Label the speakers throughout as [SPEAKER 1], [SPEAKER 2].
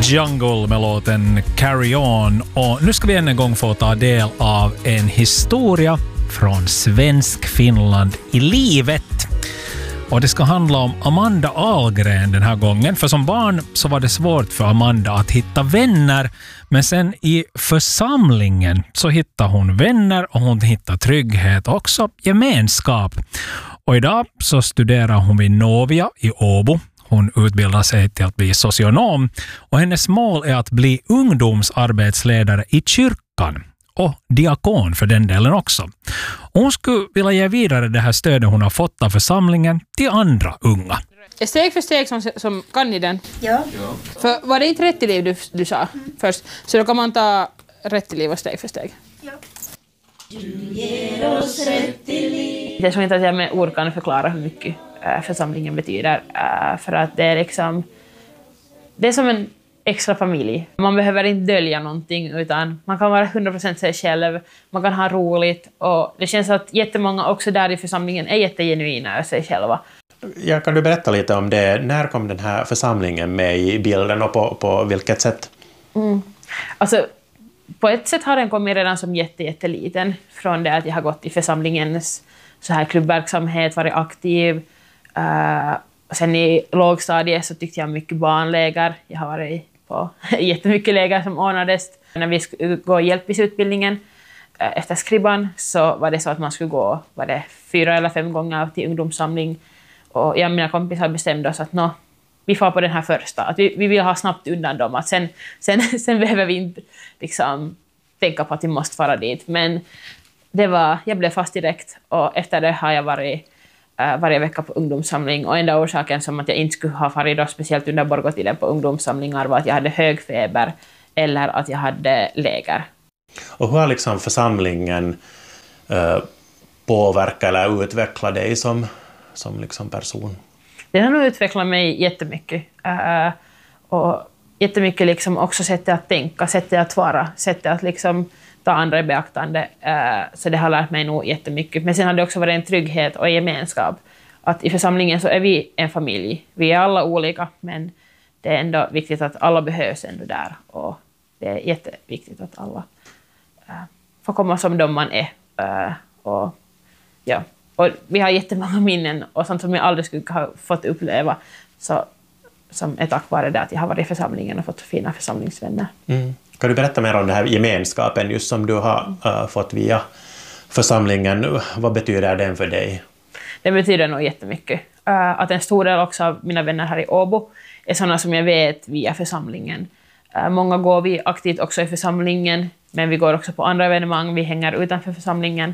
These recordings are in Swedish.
[SPEAKER 1] Jungle med låten Carry On. Och nu ska vi än en gång få ta del av en historia från svensk Finland i livet. Och det ska handla om Amanda Ahlgren den här gången. För som barn så var det svårt för Amanda att hitta vänner. Men sen i församlingen så hittade hon vänner och hon hittade trygghet och också gemenskap. Och idag så studerar hon vid Novia i Åbo. Hon utbildar sig till att bli socionom och hennes mål är att bli ungdomsarbetsledare i kyrkan och diakon för den delen också. Och hon skulle vilja ge vidare det här stödet hon har fått av församlingen till andra unga.
[SPEAKER 2] Steg för steg som kan ni den? Ja. För var det inte rätt i liv du sa först? Så då kan man ta rätt i liv och steg för steg? Ja. Du ger oss rätt i liv. Jag tror inte att jag med ord kan förklara hur mycket församlingen betyder. För att det är liksom... Det är som en extra familj. Man behöver inte dölja någonting utan man kan vara 100% sig själv. Man kan ha roligt. Och det känns att jättemånga också där i församlingen är jättegenuina sig själva.
[SPEAKER 3] Ja, kan du berätta lite om det? När kom den här församlingen med i bilden och på vilket sätt?
[SPEAKER 2] Alltså, på ett sätt har den kommit redan som jätteliten. Från det att jag har gått i församlingens så här klubbverksamhet, varit aktiv. Sen i lågstadiet så tyckte jag mycket barnläger. Jag har varit på jättemycket läger som ordnades. När vi skulle gå hjälpmisutbildningen efter skriban så var det så att man skulle gå 4 eller 5 gånger till ungdomssamling. Och jag och mina kompisar bestämde oss att vi får på den här första. Att vi vill ha snabbt undan dem. Att sen behöver vi inte liksom, tänka på att vi måste fara dit. Men jag blev fast direkt och efter det har jag varit varje vecka på ungdomssamling. Och enda orsaken som att jag inte skulle ha farit då, speciellt under borgotiden på ungdomssamlingar var att jag hade hög feber eller att jag hade läger.
[SPEAKER 3] Och hur har liksom församlingen påverkat eller utvecklat dig som liksom person?
[SPEAKER 2] Det har nog utvecklat mig jättemycket. Och jättemycket liksom också sättet att tänka, sättet att vara, sättet att liksom ta andra i beaktande. Så det har lärt mig nog jättemycket. Men sen har det också varit en trygghet och gemenskap. Att i församlingen så är vi en familj. Vi är alla olika, men det är ändå viktigt att alla behövs ändå där. Och det är jätteviktigt att alla får komma som de man är. Och vi har jättemånga minnen och sånt som jag aldrig skulle ha fått uppleva. Så, som är tack vare det att jag har varit i församlingen och fått fina församlingsvänner.
[SPEAKER 3] Kan du berätta mer om den här gemenskapen just som du har fått via församlingen? Vad betyder den för dig?
[SPEAKER 2] Det betyder nog jättemycket. Att en stor del också av mina vänner här i Åbo är sådana som jag vet via församlingen. Många går vi aktivt också i församlingen, men vi går också på andra evenemang. Vi hänger utanför församlingen.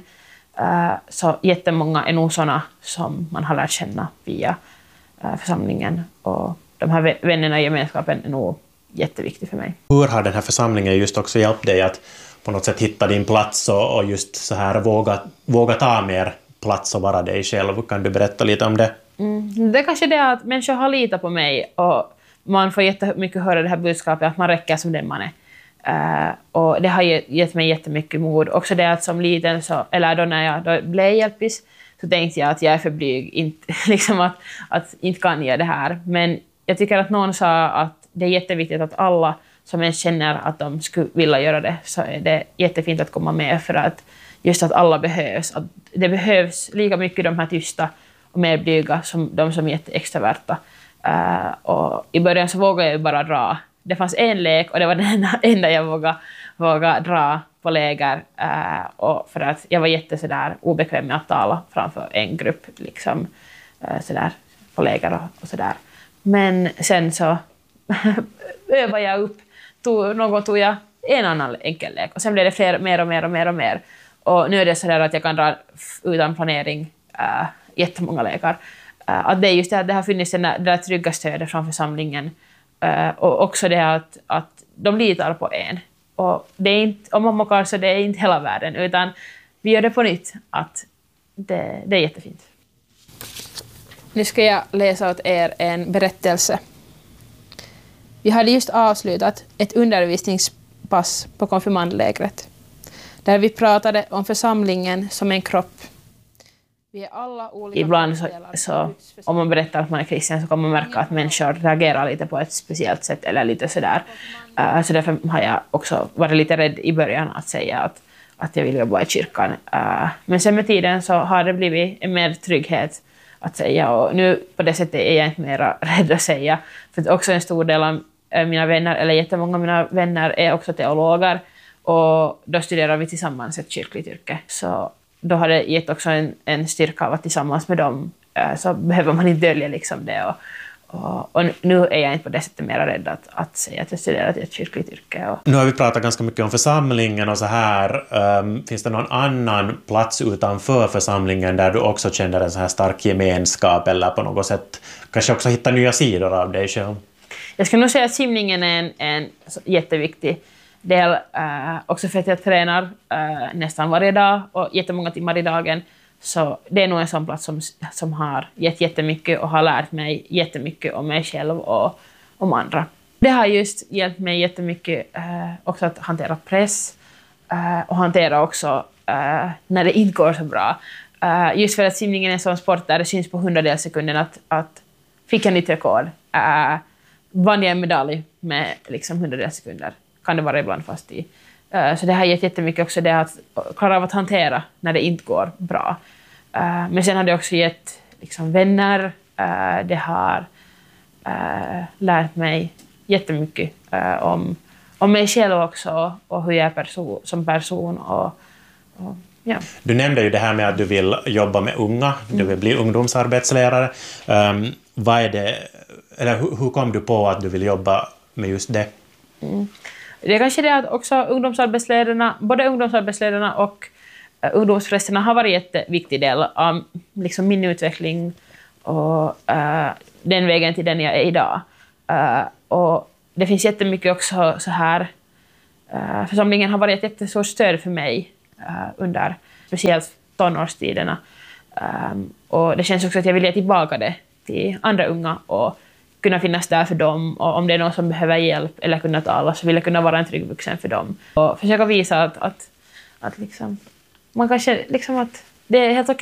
[SPEAKER 2] Så jättemånga är nog sådana som man har lärt känna via församlingen. Och de här vännerna i gemenskapen är nog jätteviktig för mig.
[SPEAKER 3] Hur har den här församlingen just också hjälpt dig att på något sätt hitta din plats och just så här våga ta mer plats och vara dig själv? Kan du berätta lite om det?
[SPEAKER 2] Det är kanske det att människor har litat på mig och man får jättemycket höra det här budskapet att man räcker som den man är. Och det har gett mig jättemycket mod. Också det att som liten, eller då när jag då blev hjälpis, så tänkte jag att jag är för blyg, inte, liksom att inte kan jag det här. Men jag tycker att någon sa att det är jätteviktigt att alla som ens känner att de skulle vilja göra det, så är det jättefint att komma med för att just att alla behövs. Att det behövs lika mycket de här tysta och mer blyga som de som är extraverta. Och i början så vågade jag bara dra. Det fanns en lek och det var den enda jag vågade dra på läger. Och för att jag var sådär obekväm med att tala framför en grupp liksom, sådär, på läger och sådär. Men sen så övade jag upp. Någon gång tog jag en annan enkel lek. Och sen blev det mer. Och nu är det sådär att jag kan dra utan planering jättemånga lekar. Att det är just det att det har funnits det där trygga stödet från församlingen. Och också det att de litar på en. Och det är inte, om man mockar så det är inte hela världen. Utan vi gör det på nytt. Att det är jättefint. Nu ska jag läsa åt er en berättelse. Vi hade just avslutat ett undervisningspass på konfirmandlägret. Där vi pratade om församlingen som en kropp. Vi är alla olika. Ibland så om man berättar att man är kristen så kommer man märka att människor reagerar lite på ett speciellt sätt eller lite sådär. Så därför har jag också varit lite rädd i början att säga att jag vill jobba i kyrkan. Men sen med tiden så har det blivit en mer trygghet att säga, och nu på det sättet är jag inte mer rädd att säga. För också en stor del av mina vänner, eller jättemånga av mina vänner är också teologer, och då studerar vi tillsammans ett kyrkligt yrke. Så då har det gett också en styrka av att tillsammans med dem så behöver man inte dölja liksom det. Och nu är jag inte på det sättet mer rädd att säga att jag studerar ett kyrkligt yrke.
[SPEAKER 3] Nu har vi pratat ganska mycket om församlingen och så här. Finns det någon annan plats utanför församlingen där du också känner en så här stark gemenskap eller på något sätt kanske också hitta nya sidor av dig själv?
[SPEAKER 2] Jag skulle nog säga att simningen är en jätteviktig del, också för att jag tränar nästan varje dag och jättemånga timmar i dagen. Så det är nog en sån plats som har gett jättemycket och har lärt mig jättemycket om mig själv och om andra. Det har just hjälpt mig jättemycket också att hantera press och hantera också när det inte går så bra. Just för att simningen är en sån sport där det syns på 100 sekunden att fick jag nytt rekord. Vann jag en medalj med liksom 100 sekunder. Kan det vara ibland fast i. Så det har gett jättemycket också det att klara av att hantera när det inte går bra. Men sen har det också gett liksom vänner. Det har lärt mig jättemycket om mig själv också och hur jag är som person. Ja.
[SPEAKER 3] Du nämnde ju det här med att du vill jobba med unga, du vill bli ungdomsarbetslärare. Vad är det, eller hur kom du på att du vill jobba med just det?
[SPEAKER 2] Det är kanske det att också både ungdomsarbetsledarna och ungdomsprästerna har varit en jätteviktig del av liksom min utveckling och den vägen till den jag är idag. Och det finns jättemycket också så här. Församlingen har varit ett jättestort stöd för mig under speciellt tonårstiderna. Och det känns också att jag vill ge tillbaka det till andra unga och kunna finnas där för dem, och om det är någon som behöver hjälp eller kunna tala så vill jag kunna vara en trygg vuxen för dem. Och försöka visa att liksom, man kanske liksom att det är helt okej